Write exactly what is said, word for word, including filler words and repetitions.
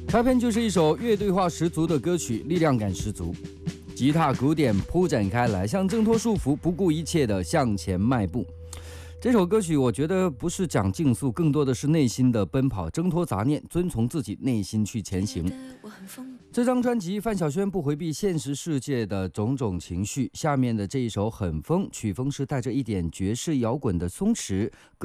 开篇就是一首乐队化十足的歌曲，力量感十足，吉他鼓点铺展开来，像挣脱束缚，不顾一切的向前迈步。这首歌曲我觉得不是讲竞速，更多的是内心的奔跑，挣脱杂念，遵从自己内心去前行。这张专辑范晓萱不回避现实世界的种种情绪，下面的这一首很疯，曲风是带着一点爵士摇滚的松弛，